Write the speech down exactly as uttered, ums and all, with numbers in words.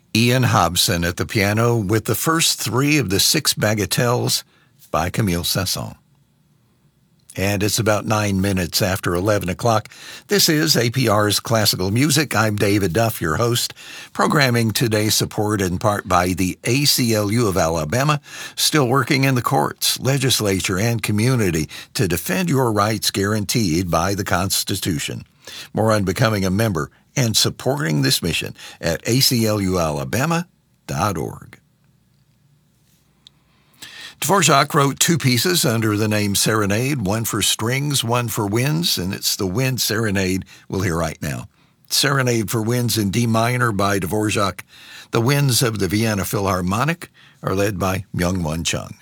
Ian Hobson at the piano with the first three of the six bagatelles by Camille Saint-Saëns. And it's about nine minutes after eleven o'clock. This is A P R's Classical Music. I'm David Duff, your host. Programming today supported in part by the A C L U of Alabama, still working in the courts, legislature, and community to defend your rights guaranteed by the Constitution. More on becoming a member and supporting this mission at A C L U alabama dot org. Dvorak wrote two pieces under the name Serenade, one for strings, one for winds, and it's the Wind Serenade we'll hear right now. Serenade for Winds in D minor by Dvorak. The winds of the Vienna Philharmonic are led by Myung-Whun Chung.